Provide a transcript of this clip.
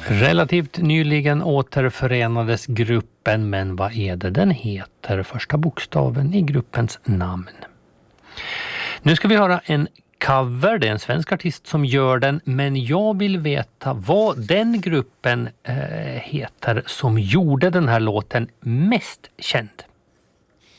Relativt nyligen återförenades gruppen, men vad är det den heter? Första bokstaven i gruppens namn. Nu ska vi höra en cover, det är en svensk artist som gör den, men jag vill veta vad den gruppen heter som gjorde den här låten mest känd.